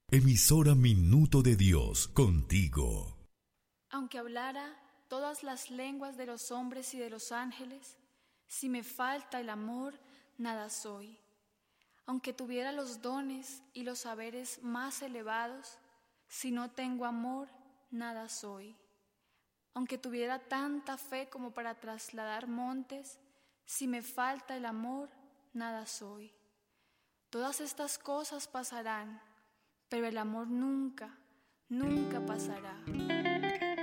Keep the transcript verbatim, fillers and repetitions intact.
Emisora Minuto de Dios, contigo. Aunque hablara todas las lenguas de los hombres y de los ángeles, si me falta el amor, nada soy. Aunque tuviera los dones y los saberes más elevados, si no tengo amor, nada soy. Aunque tuviera tanta fe como para trasladar montes, si me falta el amor, nada soy. Todas estas cosas pasarán, pero el amor nunca, nunca pasará.